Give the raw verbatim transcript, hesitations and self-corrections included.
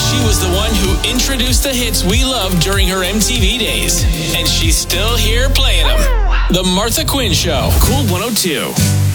She was the one who introduced the hits we loved during her M T V days. And she's still here playing them. The Martha Quinn Show. Cool one oh two.